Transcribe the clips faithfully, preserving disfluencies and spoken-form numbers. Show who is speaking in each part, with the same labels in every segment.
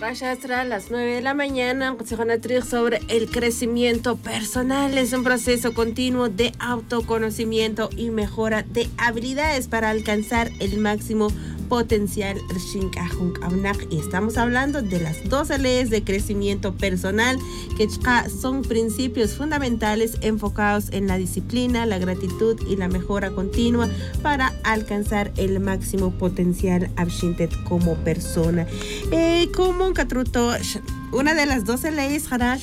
Speaker 1: a las nueve de la mañana, sobre el crecimiento personal. Es un proceso continuo de autoconocimiento y mejora de habilidades para alcanzar el máximo potencial. Y estamos hablando de las doce leyes de crecimiento personal, que son principios fundamentales enfocados en la disciplina, la gratitud y la mejora continua para alcanzar el máximo potencial como persona. Eh, como un catruto, una de las doce leyes hará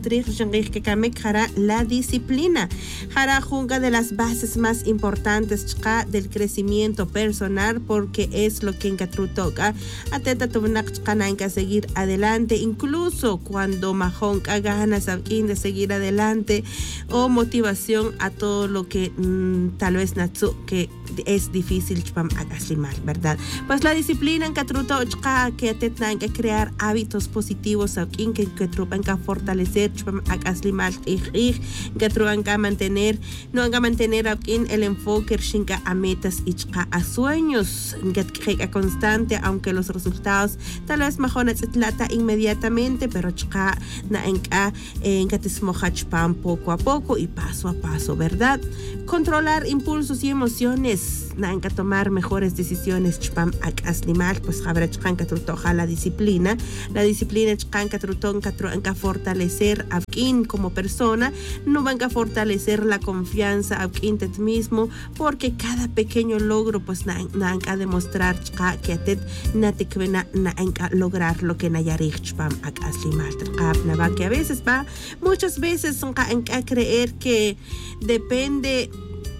Speaker 1: la disciplina. Hará una de las bases más importantes del crecimiento personal, porque es lo que en catrutoca atenta a seguir adelante, incluso cuando majón ganas de seguir adelante o motivación a todo lo que mmm, tal vez natsu que es difícil mal, ¿verdad? Pues la disciplina en catruto que atenta que crear hábitos positivos que que truban que fortalecer mal que truban que mantener no han mantener el enfoque a metas y a sueños que constante, aunque los resultados tal vez mejor plata inmediatamente, pero na enka en que te poco a poco y paso a paso, ¿verdad? Controlar impulsos y emociones, na enka tomar mejores decisiones chpam akaslimal, pues habrá chkan que trutoja la disciplina, la disciplina chkan que truton que truanka fortalecer afkin como persona, no van a fortalecer la confianza afkin tet mismo, porque cada pequeño logro pues na na enka demostrar chka que atet na tikvena na enka lograr lo que na yarich chpam akaslimal na va que a veces va muchas veces son enka creer que depende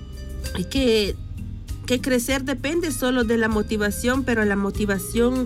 Speaker 1: que que crecer depende solo de la motivación, pero la motivación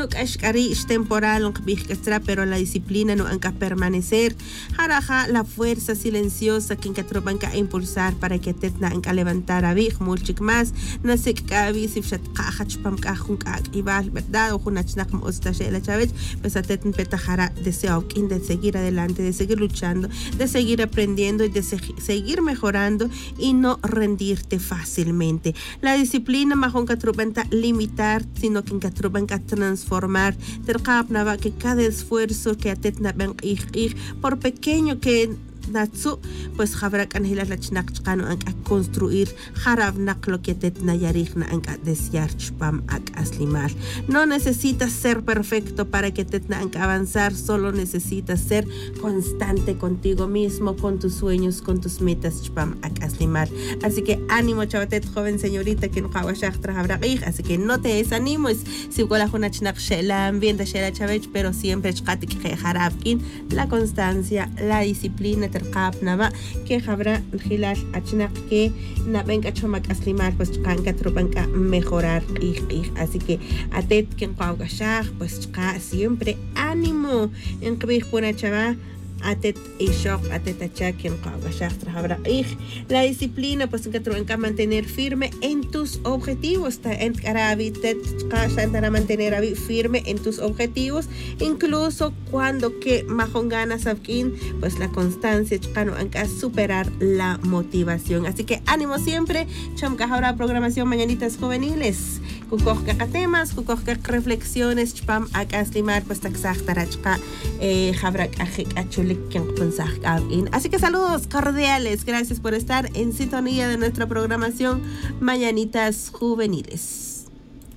Speaker 1: es temporal, pero la disciplina no anca permanecer. Haraja la fuerza silenciosa que banca a impulsar para que te anca levantar a vig muchik más, no sé que cabi si fshat kahach pam kahun kak ibal, ¿verdad? O hunachnak mostache la chavet, pues atet petajara deseo de seguir adelante, de seguir luchando, de seguir aprendiendo y de se seguir mejorando y no rendirte fácilmente. La disciplina majón que trubenta limitar, sino que trubenta transformar. Tercap nava que cada esfuerzo que atetna ben ich por pequeño que natsu, pues habrá canjilas la chnak chkano a construir harab naklo que tetna yarigna anka desear chpam ak aslimar. No necesitas ser perfecto para que tetna anka avanzar, solo necesitas ser constante contigo mismo, con tus sueños, con tus metas chpam ak aslimar. Así que ánimo chavatet, joven señorita que no kawashach trahabra ich, así que no te desanimes si gola juna chnak shela ambiente shela chavech, pero siempre chkati que harab kin la constancia, la disciplina terqab nava que habrá hilal achnak que na venga chomak aslimar, pues chkanka trubanka mejorar ich ich. Así que atet que qawgashach, pues chka siempre ánimo en qbih puna chava atet ishok atet achak en qawgashach trahabra ich. La disciplina pues que trubanka mantener firme en tus objetivos, ta en karabi tet chka santara mantener firme en tus objetivos, incluso cuando que majon ganas abkin, pues la constancia chkano anka superar la motivación. Así que ánimo siempre, chomka ahora programación mañanitas juveniles, kukoj ka temas, kukoj ka reflexiones chpam akaslimar pues taksaj tarachka eh habrak ajik achulik ken pensaj abin. Así que saludos cordiales, gracias por estar en sintonía de nuestra programación Mañanitas Juveniles.